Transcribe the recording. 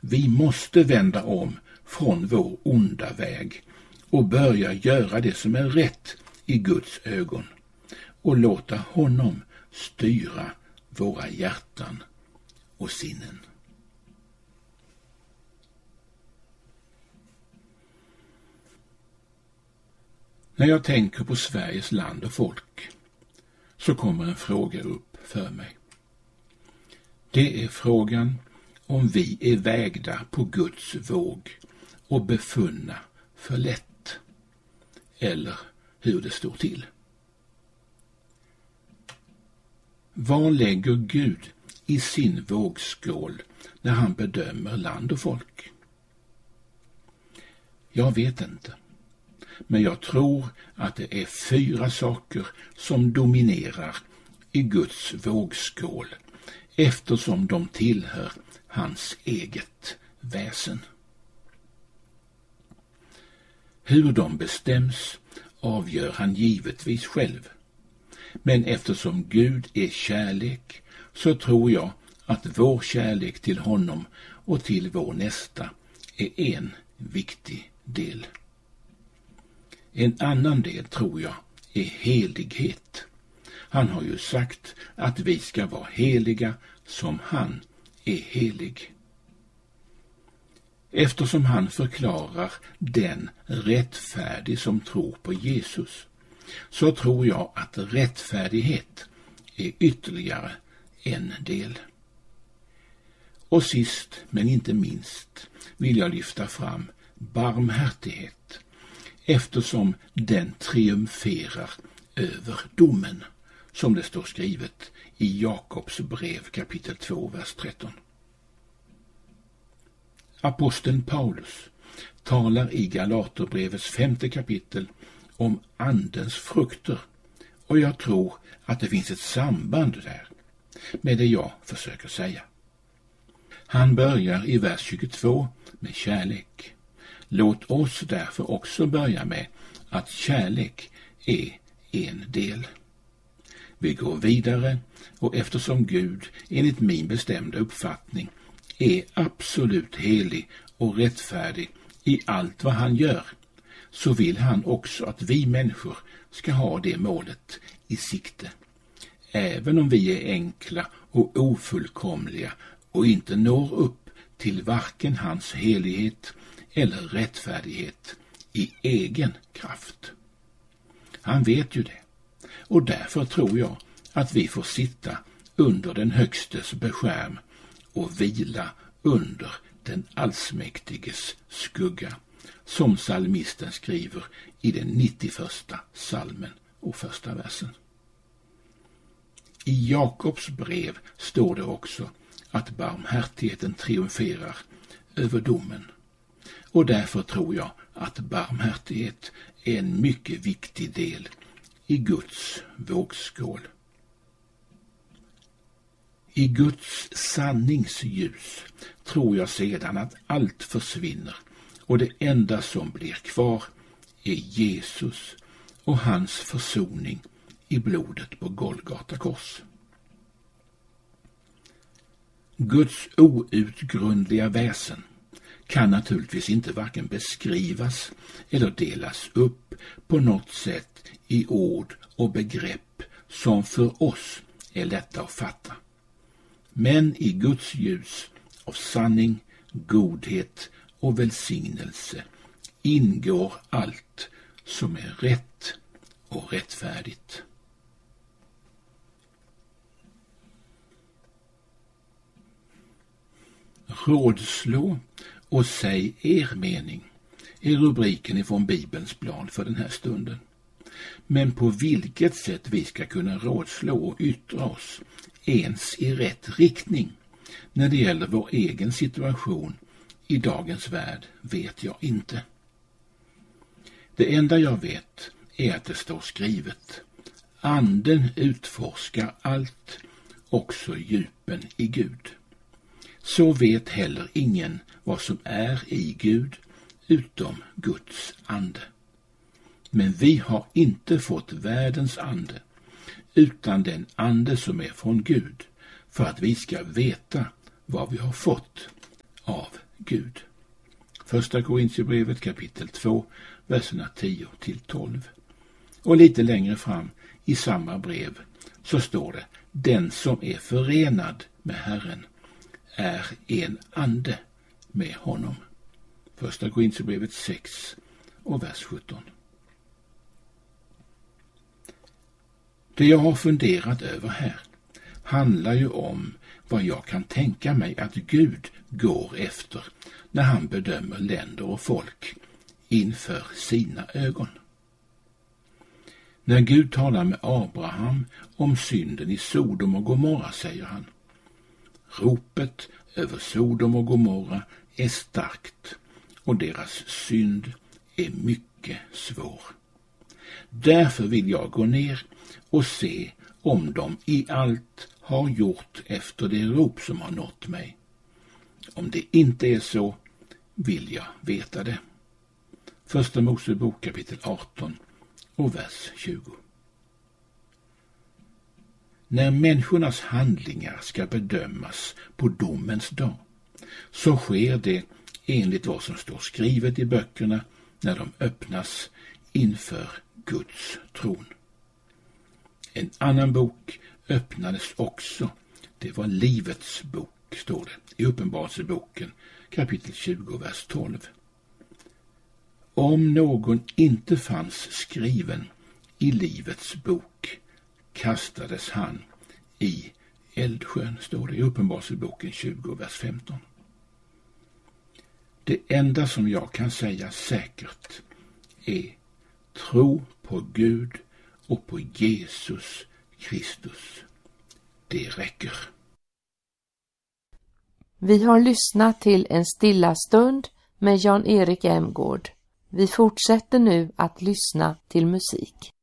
vi måste vända om från vår onda väg och börja göra det som är rätt i Guds ögon och låta honom styra våra hjärtan och sinnen. När jag tänker på Sveriges land och folk så kommer en fråga upp för mig. Det är frågan om vi är vägda på Guds våg och befunna för lätt, eller hur det står till. Vad lägger Gud i sin vågskål när han bedömer land och folk? Jag vet inte, men jag tror att det är 4 saker som dominerar i Guds vågskål, eftersom de tillhör hans eget väsen. Hur de bestäms avgör han givetvis själv. Men eftersom Gud är kärlek så tror jag att vår kärlek till honom och till vår nästa är en viktig del. En annan del tror jag är helighet. Han har ju sagt att vi ska vara heliga som han är helig. Eftersom han förklarar den rättfärdig som tror på Jesus, så tror jag att rättfärdighet är ytterligare en del. Och sist men inte minst vill jag lyfta fram barmhärtighet, eftersom den triumferar över domen, som det står skrivet i Jakobs brev kapitel 2, vers 13. Aposteln Paulus talar i Galaterbrevets 5:e kapitel om andens frukter, och jag tror att det finns ett samband där med det jag försöker säga. Han börjar i vers 22 med kärlek. Låt oss därför också börja med att kärlek är en del. Vi går vidare, och eftersom Gud enligt min bestämda uppfattning är absolut helig och rättfärdig i allt vad han gör, så vill han också att vi människor ska ha det målet i sikte. Även om vi är enkla och ofullkomliga och inte når upp till varken hans helighet eller rättfärdighet i egen kraft. Han vet ju det, och därför tror jag att vi får sitta under den högstes beskärm och vila under den allsmäktiges skugga, som psalmisten skriver i den 91:a psalmen och 1:a versen. I Jakobs brev står det också att barmhärtigheten triumferar över domen, och därför tror jag att barmhärtighet är en mycket viktig del i Guds vågskål. I Guds sanningsljus tror jag sedan att allt försvinner, och det enda som blir kvar är Jesus och hans försoning i blodet på Golgata kors. Guds outgrundliga väsen kan naturligtvis inte varken beskrivas eller delas upp på något sätt i ord och begrepp som för oss är lätta att fatta. Men i Guds ljus av sanning, godhet och välsignelse ingår allt som är rätt och rättfärdigt. Rådslå och säg er mening är rubriken ifrån Bibelns blad för den här stunden. Men på vilket sätt vi ska kunna rådslå och yttra oss ens i rätt riktning när det gäller vår egen situation i dagens värld vet jag inte. Det enda jag vet är att det står skrivet: anden utforskar allt, också djupen i Gud. Så vet heller ingen vad som är i Gud utom Guds ande. Men vi har inte fått världens ande, utan den ande som är från Gud, för att vi ska veta vad vi har fått av Gud. Första Korintierbrevet kapitel 2, verserna 10-12. Och lite längre fram i samma brev så står det: den som är förenad med Herren är en ande med honom. Första Korintierbrevet 6 och vers 17. Det jag har funderat över här handlar ju om vad jag kan tänka mig att Gud går efter när han bedömer länder och folk inför sina ögon. När Gud talar med Abraham om synden i Sodom och Gomorra säger han: ropet över Sodom och Gomorra är starkt och deras synd är mycket svår. Därför vill jag gå ner och se om de i allt har gjort efter det rop som har nått mig. Om det inte är så vill jag veta det. Första Mosebok kapitel 18 och vers 20. När människornas handlingar ska bedömas på domens dag så sker det enligt vad som står skrivet i böckerna när de öppnas inför Guds tron. En annan bok öppnades också. Det var livets bok, står det i Uppenbarelseboken kapitel 20, vers 12. Om någon inte fanns skriven i livets bok kastades han i eldsjön, står det i Uppenbarelseboken 20, vers 15. Det enda som jag kan säga säkert är: tro på Gud och på Jesus Kristus. Det räcker. Vi har lyssnat till en stilla stund med Jan-Erik Emgård. Vi fortsätter nu att lyssna till musik.